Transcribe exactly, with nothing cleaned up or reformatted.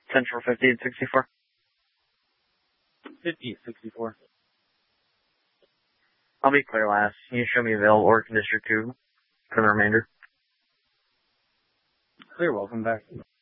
Central fifty-eight sixty-four. fifty-eight sixty-four. I'll be clear last. Can you show me available Orc in District two for the remainder? Clear, welcome back.